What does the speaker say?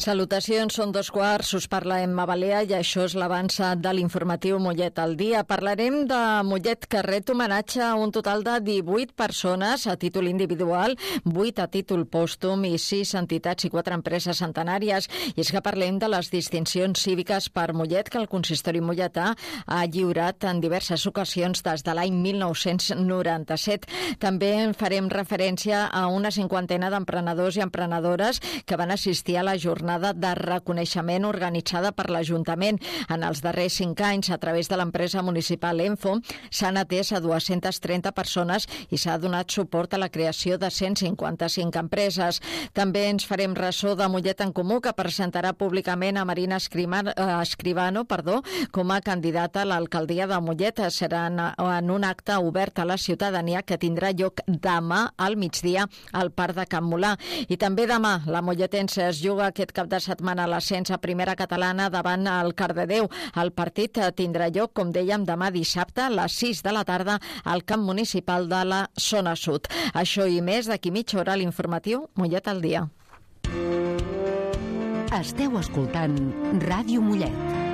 Salutacions, són 2:15, us parla Emma Balea i això és l'avança de l'informatiu Mollet al dia. Parlarem de Mollet, que ret homenatge a un total de 18 persones a títol individual, 8 a títol pòstum i 6 entitats i 4 empreses centenàries. I és que parlem de les distincions cíviques per Mollet que el consistori molletà ha lliurat en diverses ocasions des de l'any 1997. També farem referència a una cinquantena d'emprenedors i emprenedores que van assistir a la jornada de reconeixement organitzada per l'Ajuntament. En els darrers 5 anys, a través de l'empresa municipal Enfo, s'han atès a 230 persones i s'ha donat suport a la creació de 155 empreses. També ens farem ressò de Mollet en Comú, que presentarà públicament a Marina Escribano com a candidata a l'alcaldia de Mollet. Serà en un acte obert a la ciutadania que tindrà lloc demà al migdia al Parc de Can Molà. I també demà la molletense es juga aquest cap de setmana a l'ascens a primera catalana davant el Cardedeu. El partit tindrà lloc, com dèiem, demà dissabte a les 6 de la tarda al camp municipal de la zona sud. Això i més d'aquí mitja hora a l'informatiu Mollet al dia. Esteu escoltant Ràdio Mollet.